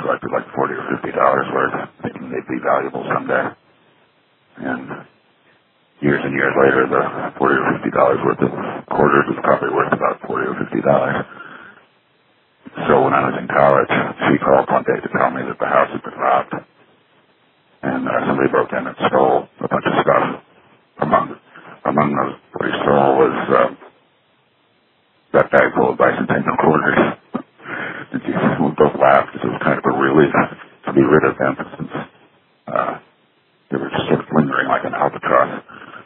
collected like $40 or $50 worth, thinking they'd be valuable someday. And years and years later, the $40 or $50 worth of quarters was probably worth about $40 or $50. So when I was in college, she called one day to tell me that the house had been robbed. And somebody broke in and stole a bunch of stuff. Among those, what he stole was that bag full of bicentennial quarters. And we both laughed because it was kind of a relief to be rid of them since they were just sort of lingering like an albatross.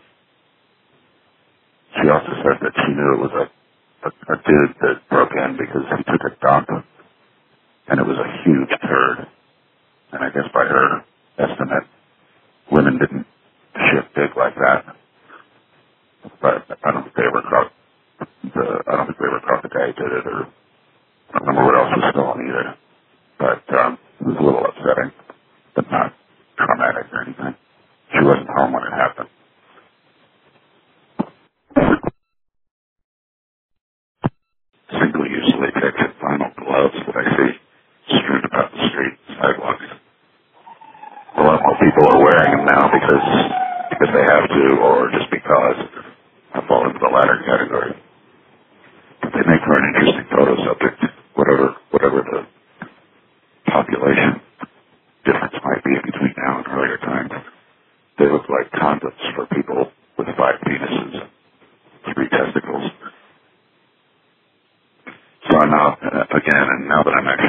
She also said that she knew it was a dude that broke in because he took a dump, and it was a huge turd. And I guess by her estimate, women didn't shit big like that. But I don't think they ever caught the guy who did it, or I don't remember what else was stolen either. But it was a little upsetting, but not traumatic or anything. She wasn't home when it happened. Single-use latex and vinyl gloves that I see strewn about the street and sidewalks. A lot more people are wearing them now because they have to, or just because I fall into the latter category. But they make for an interesting photo subject, whatever the population difference might be between now and earlier times. They look like condoms for people with 5 penises, 3 testicles. So now, again, and now that I'm actually